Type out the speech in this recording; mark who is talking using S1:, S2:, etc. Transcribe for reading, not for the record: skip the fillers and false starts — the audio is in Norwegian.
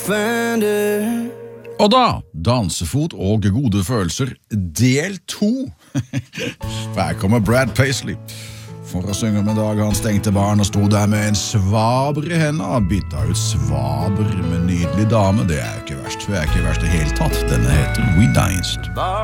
S1: Og da, dansefot og gode følelser, del 2. For her kommer Brad Paisley. For å synge med Dag han stengte barn og stod der med en svaber i hendene og bytta ut svaber med nydelig dame. Det er ikke verst, for det er ikke verst det hele tatt. Denne heter We Danced.